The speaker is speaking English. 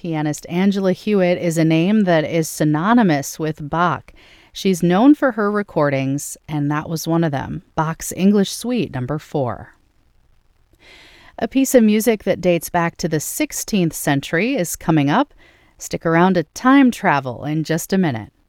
Pianist Angela Hewitt is a name that is synonymous with Bach. She's known for her recordings, and that was one of them, Bach's English Suite No. 4. A piece of music that dates back to the 16th century is coming up. Stick around to time travel in just a minute.